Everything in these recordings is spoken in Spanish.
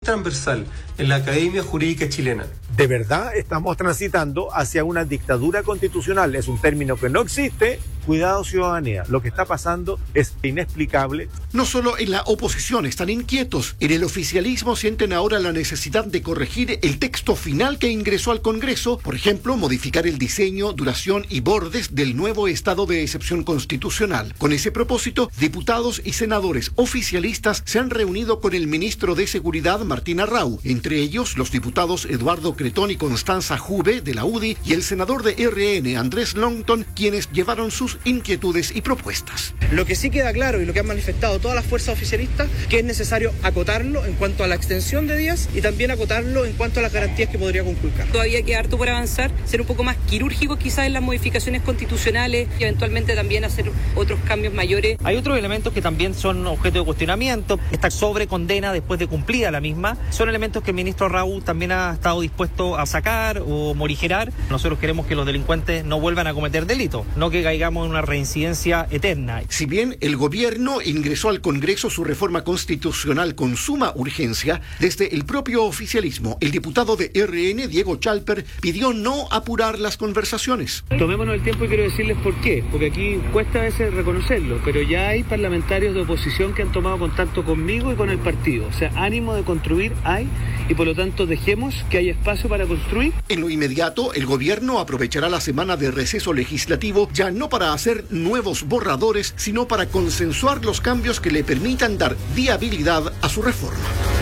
transversal en la Academia Jurídica Chilena. ¿De verdad estamos transitando hacia una dictadura constitucional? Es un término que no existe. Cuidado, ciudadanía. Lo que está pasando es inexplicable. No solo en la oposición están inquietos. En el oficialismo sienten ahora la necesidad de corregir el texto final que ingresó al Congreso. Por ejemplo, modificar el diseño, duración y bordes del nuevo estado de excepción constitucional. Con ese propósito, diputados y senadores oficialistas se han reunido con el ministro de Seguridad, Martín Arrau. Entre ellos, los diputados Eduardo Cretón y Constanza Juve, de la UDI, y el senador de RN, Andrés Longton, quienes llevaron sus inquietudes y propuestas. Lo que sí queda claro y lo que han manifestado todas las fuerzas oficialistas, que es necesario acotarlo en cuanto a la extensión de días y también acotarlo en cuanto a las garantías que podría conculcar. Todavía queda harto por avanzar, ser un poco más quirúrgico quizás en las modificaciones constitucionales y eventualmente también hacer otros cambios mayores. Hay otros elementos que también son objeto de cuestionamiento. Esta sobrecondena después de cumplida la misma son elementos que el ministro Raúl también ha estado dispuesto a sacar o morigerar. Nosotros queremos que los delincuentes no vuelvan a cometer delitos, no que caigamos en una reincidencia eterna. Si bien el gobierno ingresó al Congreso su reforma constitucional con suma urgencia, desde el propio oficialismo, el diputado de RN, Diego Chalper, pidió no apurar las conversaciones. Tomémonos el tiempo y quiero decirles por qué, porque aquí cuesta a veces reconocerlo, pero ya hay parlamentarios de oposición que han tomado contacto conmigo y con el partido. O sea, ánimo de construir hay, y por lo tanto dejemos que haya espacio para construir. En lo inmediato, el gobierno aprovechará la semana de receso legislativo ya no para hacer nuevos borradores, sino para consensuar los cambios que le permitan dar viabilidad a su reforma.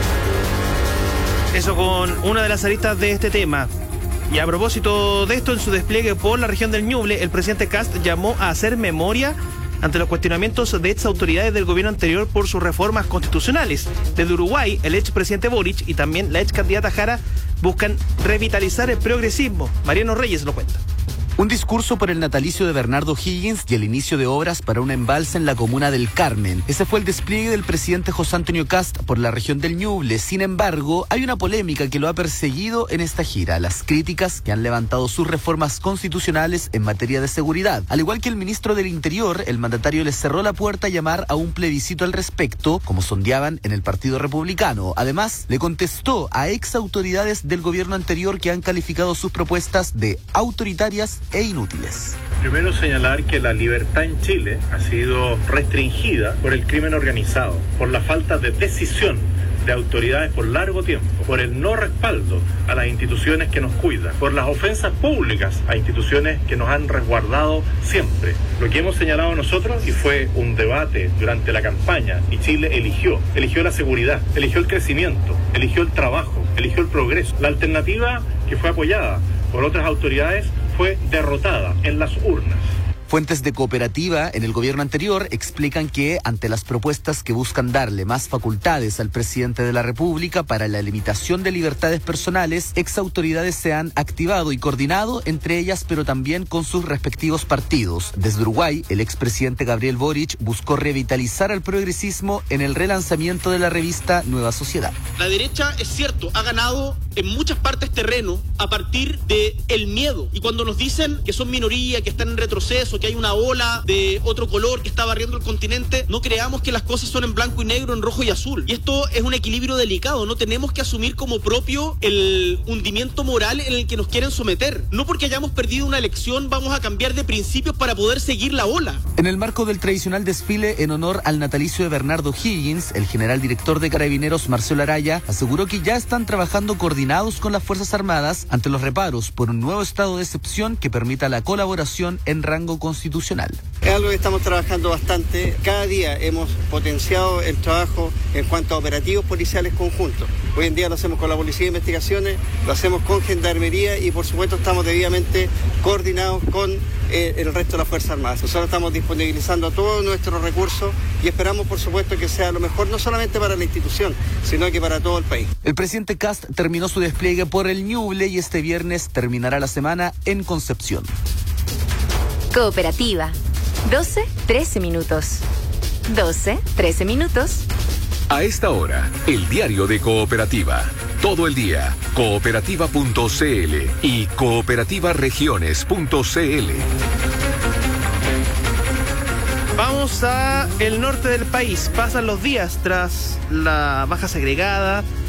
Eso con una de las aristas de este tema. Y a propósito de esto, en su despliegue por la región del Ñuble, el presidente Kast llamó a hacer memoria ante los cuestionamientos de exautoridades del gobierno anterior por sus reformas constitucionales. Desde Uruguay, el expresidente Boric y también la ex candidata Jara buscan revitalizar el progresismo. Mariano Reyes lo cuenta. Un discurso por el natalicio de Bernardo Higgins y el inicio de obras para un embalse en la comuna del Carmen. Ese fue el despliegue del presidente José Antonio Kast por la región del Ñuble. Sin embargo, hay una polémica que lo ha perseguido en esta gira: las críticas que han levantado sus reformas constitucionales en materia de seguridad. Al igual que el ministro del Interior, el mandatario les cerró la puerta a llamar a un plebiscito al respecto, como sondeaban en el Partido Republicano. Además, le contestó a ex autoridades del gobierno anterior que han calificado sus propuestas de autoritarias e inútiles. Primero, señalar que la libertad en Chile ha sido restringida por el crimen organizado, por la falta de decisión de autoridades por largo tiempo, por el no respaldo a las instituciones que nos cuidan, por las ofensas públicas a instituciones que nos han resguardado siempre. Lo que hemos señalado nosotros, y fue un debate durante la campaña, y Chile eligió la seguridad, eligió el crecimiento, eligió el trabajo, eligió el progreso. La alternativa, que fue apoyada por otras autoridades, fue derrotada en las urnas. Fuentes de Cooperativa en el gobierno anterior explican que ante las propuestas que buscan darle más facultades al presidente de la República para la limitación de libertades personales, exautoridades se han activado y coordinado entre ellas, pero también con sus respectivos partidos. Desde Uruguay, el expresidente Gabriel Boric buscó revitalizar al progresismo en el relanzamiento de la revista Nueva Sociedad. La derecha, es cierto, ha ganado en muchas partes terreno a partir del miedo. Y cuando nos dicen que son minoría, que están en retroceso, que hay una ola de otro color que está barriendo el continente, no creamos que las cosas son en blanco y negro, en rojo y azul. Y esto es un equilibrio delicado. No tenemos que asumir como propio el hundimiento moral en el que nos quieren someter. No porque hayamos perdido una elección vamos a cambiar de principios para poder seguir la ola. En el marco del tradicional desfile en honor al natalicio de Bernardo Higgins, el general director de Carabineros, Marcelo Araya, aseguró que ya están trabajando coordinados con las Fuerzas Armadas ante los reparos por un nuevo estado de excepción que permita la colaboración en rango constitucional. Es algo que estamos trabajando bastante. Cada día hemos potenciado el trabajo en cuanto a operativos policiales conjuntos. Hoy en día lo hacemos con la Policía de Investigaciones, lo hacemos con Gendarmería y por supuesto estamos debidamente coordinados con el resto de las Fuerzas Armadas. Nosotros estamos disponibilizando todos nuestros recursos y esperamos por supuesto que sea lo mejor no solamente para la institución, sino que para todo el país. El presidente Kast terminó su despliegue por el Ñuble y este viernes terminará la semana en Concepción. Cooperativa. 12-13 minutos. 12-13 minutos. A esta hora, el diario de Cooperativa. Todo el día, cooperativa.cl y cooperativaregiones.cl. Vamos a el norte del país. Pasan los días tras la baja segregada,